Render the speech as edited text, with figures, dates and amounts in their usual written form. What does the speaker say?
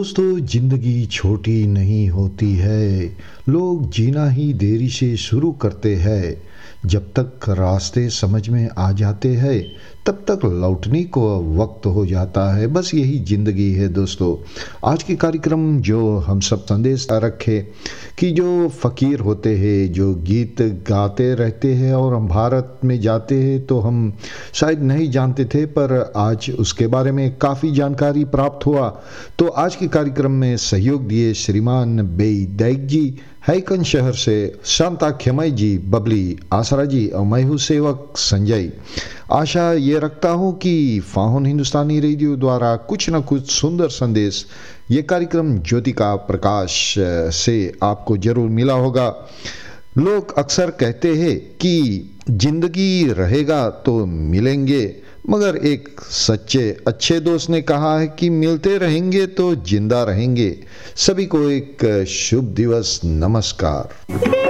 दोस्तों, जिंदगी छोटी नहीं होती है। लोग जीना ही देरी से शुरू करते हैं। जब तक रास्ते समझ में आ जाते हैं तब तक लौटने को वक्त हो जाता है। बस यही जिंदगी है दोस्तों। आज के कार्यक्रम जो हम सब संदेश रखे कि जो फ़कीर होते हैं, जो गीत गाते रहते हैं और हम भारत में जाते हैं तो हम शायद नहीं जानते थे, पर आज उसके बारे में काफ़ी जानकारी प्राप्त हुआ। तो आज के कार्यक्रम में सहयोग दिए श्रीमान बेईदैक जी हैकन शहर से, शांता खेमई जी, बबली आसरा जी और मैं हूँ सेवक संजय। आशा ये रखता हूँ कि फाहुन हिंदुस्तानी रेडियो द्वारा कुछ न कुछ सुंदर संदेश ये कार्यक्रम ज्योति का प्रकाश से आपको जरूर मिला होगा। लोग अक्सर कहते हैं कि जिंदगी रहेगा तो मिलेंगे, मगर एक सच्चे अच्छे दोस्त ने कहा है कि मिलते रहेंगे तो जिंदा रहेंगे। सभी को एक शुभ दिवस, नमस्कार।